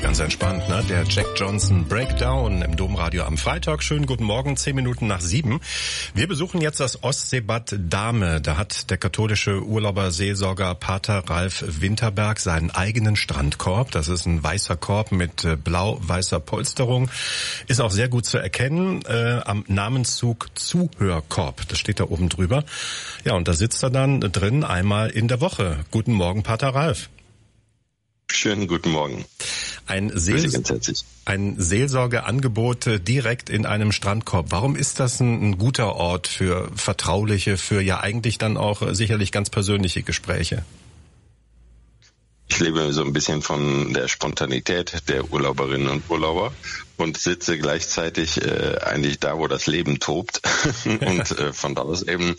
ganz entspannt, ne? Der Jack Johnson Breakdown im Domradio am Freitag. Schönen guten Morgen, 7:10. Wir besuchen jetzt das Ostseebad Dahme. Da hat der katholische Urlauberseelsorger Pater Ralf Winterberg seinen eigenen Strandkorb. Das ist ein weißer Korb mit blau-weißer Polsterung. Ist auch sehr gut zu erkennen am Namenszug Zuhörkorb. Das steht da oben drüber. Ja, und da sitzt er dann drin einmal in der Woche. Guten Morgen, Pater Ralf. Schönen guten Morgen. Ein Seelsorgeangebot direkt in einem Strandkorb. Warum ist das ein guter Ort für vertrauliche, für ja eigentlich dann auch sicherlich ganz persönliche Gespräche? Ich lebe so ein bisschen von der Spontanität der Urlauberinnen und Urlauber und sitze gleichzeitig eigentlich da, wo das Leben tobt. Und von da aus eben,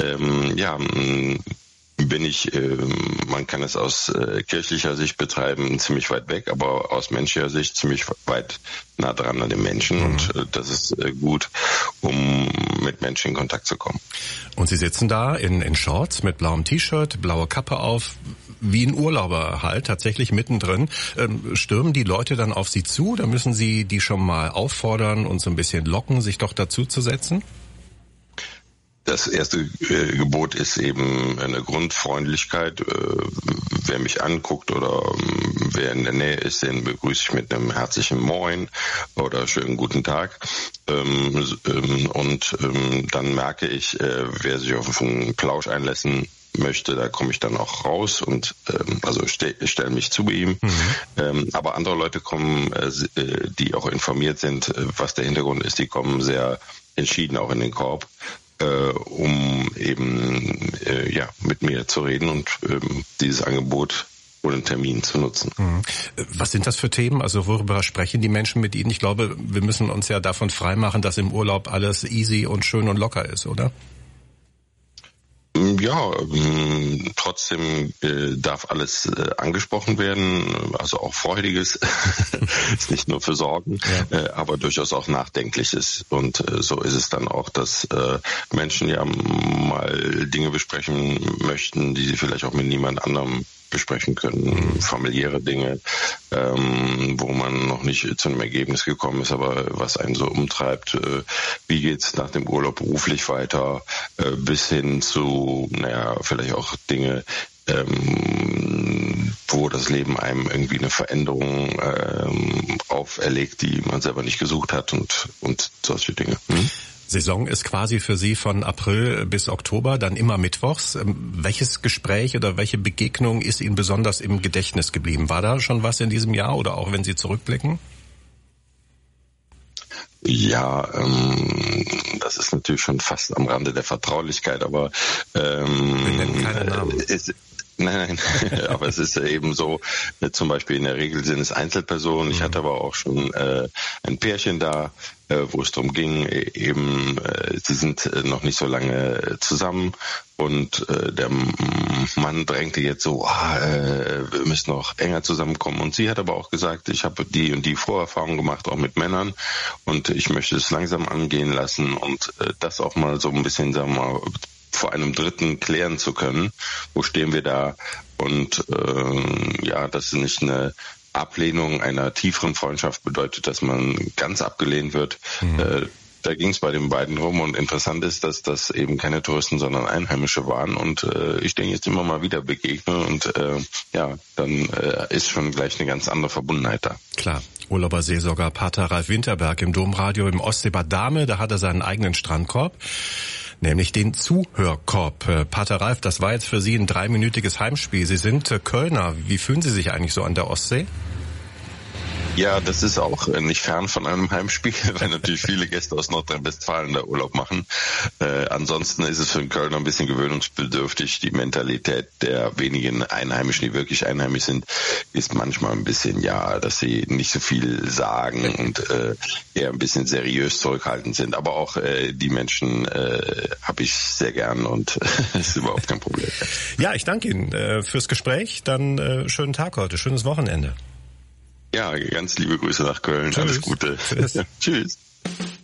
bin ich, man kann es aus kirchlicher Sicht betreiben, ziemlich weit weg, aber aus menschlicher Sicht ziemlich weit nah dran an den Menschen. Und das ist gut, um mit Menschen in Kontakt zu kommen. Und Sie sitzen da in Shorts mit blauem T-Shirt, blaue Kappe auf, wie ein Urlauber halt, tatsächlich mittendrin. Stürmen die Leute dann auf Sie zu? Da müssen Sie die schon mal auffordern und so ein bisschen locken, sich doch dazu zu setzen? Das erste Gebot ist eben eine Grundfreundlichkeit. Wer mich anguckt oder wer in der Nähe ist, den begrüße ich mit einem herzlichen Moin oder schönen guten Tag. Und dann merke ich, wer sich auf einen Plausch einlassen möchte, da komme ich dann auch raus und stelle mich zu ihm. Aber andere Leute kommen, die auch informiert sind, was der Hintergrund ist, die kommen sehr entschieden auch in den Korb, um eben mit mir zu reden und dieses Angebot ohne Termin zu nutzen. Was sind das für Themen? Also worüber sprechen die Menschen mit Ihnen? Ich glaube, wir müssen uns ja davon freimachen, dass im Urlaub alles easy und schön und locker ist, oder? Ja, trotzdem darf alles angesprochen werden, also auch Freudiges, ist nicht nur für Sorgen, aber durchaus auch Nachdenkliches. Und so ist es dann auch, dass Menschen ja mal Dinge besprechen möchten, die sie vielleicht auch mit niemand anderem besprechen können, familiäre Dinge, wo man noch nicht zu einem Ergebnis gekommen ist, aber was einen so umtreibt, wie geht's nach dem Urlaub beruflich weiter, bis hin zu, vielleicht auch Dinge, wo das Leben einem irgendwie eine Veränderung auferlegt, die man selber nicht gesucht hat und solche Dinge. Saison ist quasi für Sie von April bis Oktober, dann immer mittwochs. Welches Gespräch oder welche Begegnung ist Ihnen besonders im Gedächtnis geblieben? War da schon was in diesem Jahr oder auch wenn Sie zurückblicken? Ja, das ist natürlich schon fast am Rande der Vertraulichkeit, aber wir nennen keine Namen. Nein, aber es ist eben so, zum Beispiel in der Regel sind es Einzelpersonen. Ich hatte aber auch schon ein Pärchen da, wo es darum ging, eben, sie sind noch nicht so lange zusammen und der Mann drängte jetzt so, wir müssen noch enger zusammenkommen. Und sie hat aber auch gesagt, ich habe die und die Vorerfahrung gemacht, auch mit Männern, und ich möchte es langsam angehen lassen und das auch mal so ein bisschen, sagen wir mal, vor einem Dritten klären zu können, wo stehen wir da, und dass nicht eine Ablehnung einer tieferen Freundschaft bedeutet, dass man ganz abgelehnt wird. Da ging es bei den beiden rum, und interessant ist, dass das eben keine Touristen, sondern Einheimische waren, und ich denke jetzt immer mal wieder begegne, und dann ist schon gleich eine ganz andere Verbundenheit da. Klar. Urlauberseelsorger Pater Ralf Winterberg im Domradio im Ostseebad Dahme, da hat er seinen eigenen Strandkorb, nämlich den Zuhörkorb. Pater Ralf, das war jetzt für Sie ein 3-minütiges Heimspiel. Sie sind Kölner. Wie fühlen Sie sich eigentlich so an der Ostsee? Ja, das ist auch nicht fern von einem Heimspiel, weil natürlich viele Gäste aus Nordrhein-Westfalen da Urlaub machen. Ansonsten ist es für den Kölner ein bisschen gewöhnungsbedürftig. Die Mentalität der wenigen Einheimischen, die wirklich einheimisch sind, ist manchmal ein bisschen, dass sie nicht so viel sagen und eher ein bisschen seriös zurückhaltend sind. Aber auch die Menschen habe ich sehr gern, und ist überhaupt kein Problem. Ja, ich danke Ihnen fürs Gespräch. Dann schönen Tag heute, schönes Wochenende. Ja, ganz liebe Grüße nach Köln. Tschüss. Alles Gute. Tschüss. Tschüss.